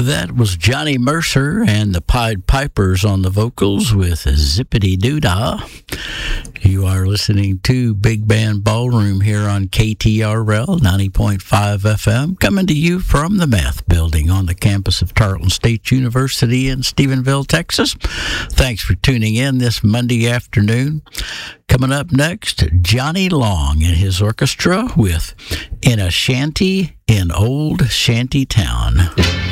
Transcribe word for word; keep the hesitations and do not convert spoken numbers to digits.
That was Johnny Mercer and the Pied Pipers on the vocals with Zippity Doo Dah. You are listening to Big Band Ballroom here on K T R L ninety point five F M, coming to you from the Math Building on the campus of Tarleton State University in Stephenville, Texas. Thanks for tuning in this Monday afternoon. Coming up next, Johnny Long and his orchestra with In a Shanty in Old Shanty Town.